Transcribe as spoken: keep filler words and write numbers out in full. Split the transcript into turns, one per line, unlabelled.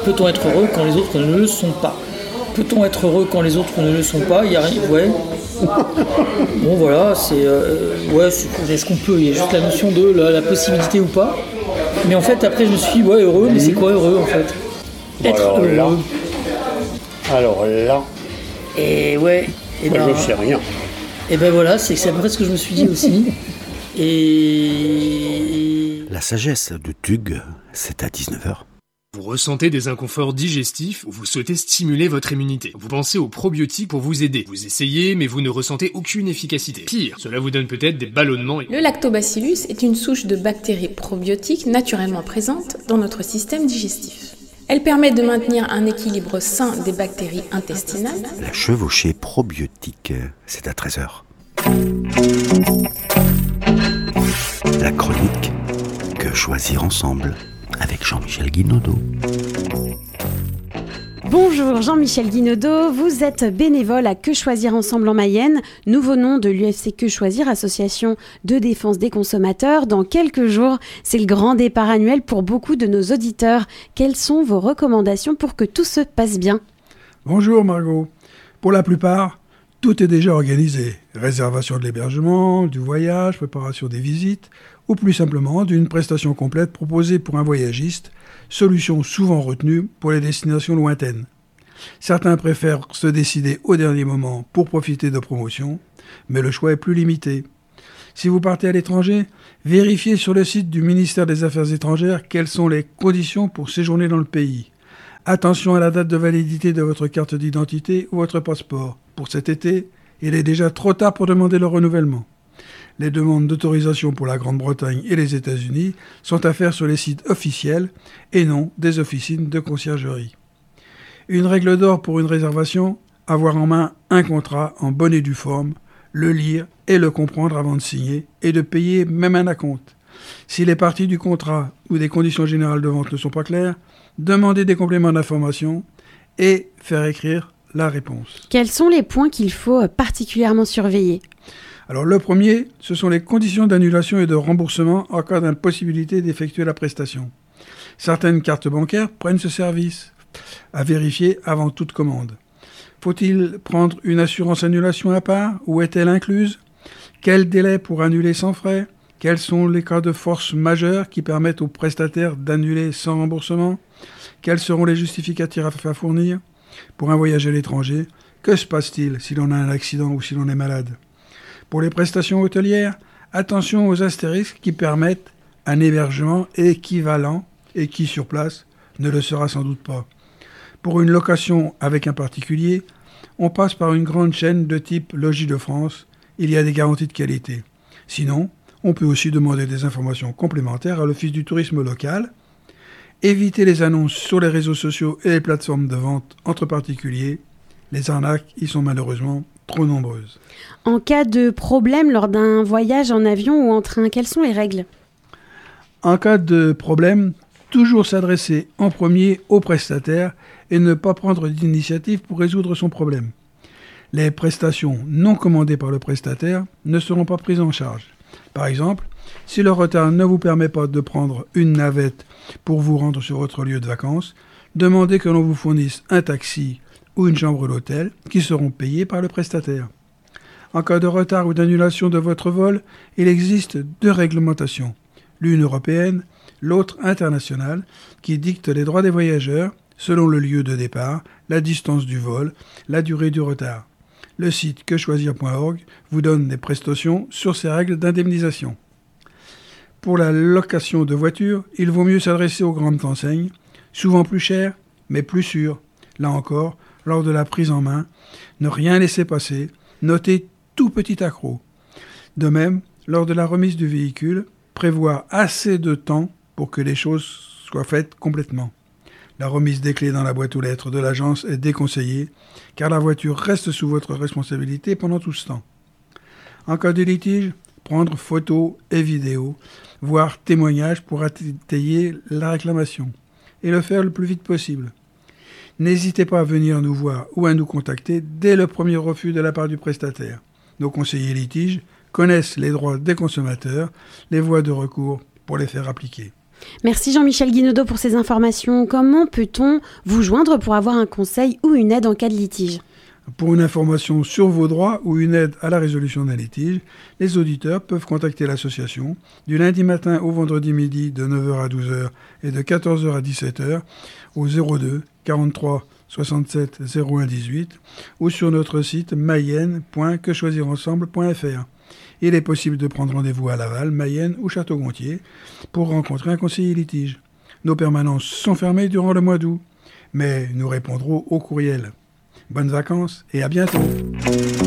peut-on être heureux quand les autres ne le sont pas ? Peut-on être heureux quand les autres ne le sont pas ? Il y a rien. Ouais. Bon voilà, c'est euh, ouais, c'est, est-ce qu'on peut ? Il y a juste la notion de la, la possibilité ou pas. Mais en fait, après, je me suis dit, ouais, heureux, mais c'est quoi heureux en fait ? Être
alors
heureux.
Là, alors là,
et ouais. Et
moi
ben,
je sais rien.
Et ben voilà, c'est, c'est à peu près ce que je me suis dit aussi. Et
la sagesse de Tug, c'est à dix-neuf heures.
Vous ressentez des inconforts digestifs ou vous souhaitez stimuler votre immunité. Vous pensez aux probiotiques pour vous aider. Vous essayez, mais vous ne ressentez aucune efficacité. Pire, cela vous donne peut-être des ballonnements. Et...
Le lactobacillus est une souche de bactéries probiotiques naturellement présente dans notre système digestif. Elle permet de maintenir un équilibre sain des bactéries intestinales.
La chevauchée probiotique, c'est à treize heures. La chronique Que choisir ensemble avec Jean-Michel Guinaudot.
Bonjour Jean-Michel Guinaudot, vous êtes bénévole à Que choisir ensemble en Mayenne, nouveau nom de l'U F C Que choisir, association de défense des consommateurs. Dans quelques jours, c'est le grand départ annuel pour beaucoup de nos auditeurs. Quelles sont vos recommandations pour que tout se passe bien ?
Bonjour Margot. Pour la plupart, tout est déjà organisé. Réservation de l'hébergement, du voyage, préparation des visites, ou plus simplement d'une prestation complète proposée pour un voyagiste, solution souvent retenue pour les destinations lointaines. Certains préfèrent se décider au dernier moment pour profiter de promotions, mais le choix est plus limité. Si vous partez à l'étranger, vérifiez sur le site du ministère des Affaires étrangères quelles sont les conditions pour séjourner dans le pays. Attention à la date de validité de votre carte d'identité ou votre passeport. Pour cet été, il est déjà trop tard pour demander le renouvellement. Les demandes d'autorisation pour la Grande-Bretagne et les États-Unis sont à faire sur les sites officiels et non des officines de conciergerie. Une règle d'or pour une réservation, avoir en main un contrat en bonne et due forme, le lire et le comprendre avant de signer et de payer même un acompte. Si les parties du contrat ou des conditions générales de vente ne sont pas claires, demandez des compléments d'information et faire écrire la réponse.
Quels sont les points qu'il faut particulièrement surveiller ?
Alors le premier, ce sont les conditions d'annulation et de remboursement en cas d'impossibilité d'effectuer la prestation. Certaines cartes bancaires prennent ce service, à vérifier avant toute commande. Faut-il prendre une assurance annulation à part ou est-elle incluse ? Quel délai pour annuler sans frais ? Quels sont les cas de force majeure qui permettent aux prestataires d'annuler sans remboursement ? Quels seront les justificatifs à fournir ? Pour un voyage à l'étranger, que se passe-t-il si l'on a un accident ou si l'on est malade ? Pour les prestations hôtelières, attention aux astérisques qui permettent un hébergement équivalent et qui, sur place, ne le sera sans doute pas. Pour une location avec un particulier, on passe par une grande chaîne de type Logis de France. Il y a des garanties de qualité. Sinon, on peut aussi demander des informations complémentaires à l'Office du tourisme local. Évitez les annonces sur les réseaux sociaux et les plateformes de vente entre particuliers. Les arnaques y sont malheureusement trop nombreuses.
En cas de problème lors d'un voyage en avion ou en train, quelles sont les règles ?
En cas de problème, toujours s'adresser en premier au prestataire et ne pas prendre d'initiative pour résoudre son problème. Les prestations non commandées par le prestataire ne seront pas prises en charge. Par exemple, si le retard ne vous permet pas de prendre une navette pour vous rendre sur votre lieu de vacances, demandez que l'on vous fournisse un taxi ou une chambre d'hôtel qui seront payés par le prestataire. En cas de retard ou d'annulation de votre vol, il existe deux réglementations, l'une européenne, l'autre internationale, qui dictent les droits des voyageurs selon le lieu de départ, la distance du vol, la durée du retard. Le site que choisir point org vous donne des prestations sur ces règles d'indemnisation. Pour la location de voitures, il vaut mieux s'adresser aux grandes enseignes, souvent plus chères, mais plus sûres. Là encore, lors de la prise en main, ne rien laisser passer, notez tout petit accroc. De même, lors de la remise du véhicule, prévoir assez de temps pour que les choses soient faites complètement. La remise des clés dans la boîte aux lettres de l'agence est déconseillée, car la voiture reste sous votre responsabilité pendant tout ce temps. En cas de litige, prendre photos et vidéos, voire témoignages pour étayer la réclamation, et le faire le plus vite possible. N'hésitez pas à venir nous voir ou à nous contacter dès le premier refus de la part du prestataire. Nos conseillers litiges connaissent les droits des consommateurs, les voies de recours pour les faire appliquer.
Merci Jean-Michel Guinaudot pour ces informations. Comment peut-on vous joindre pour avoir un conseil ou une aide en cas de litige ?
Pour une information sur vos droits ou une aide à la résolution d'un litige, les auditeurs peuvent contacter l'association du lundi matin au vendredi midi de neuf heures à douze heures et de quatorze heures à dix-sept heures au zéro deux quarante-trois soixante-sept zéro un dix-huit ou sur notre site mayenne point que choisir ensemble point f r. Il est possible de prendre rendez-vous à Laval, Mayenne ou Château-Gontier pour rencontrer un conseiller litige. Nos permanences sont fermées durant le mois d'août, mais nous répondrons au courriel. Bonnes vacances et à bientôt.